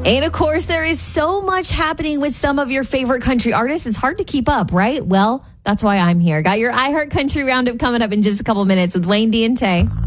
And of course, there is so much happening with some of your favorite country artists. It's hard to keep up, right? Well, that's why I'm here. Got your iHeart Country Roundup coming up in just a couple minutes with Wayne D and Tay.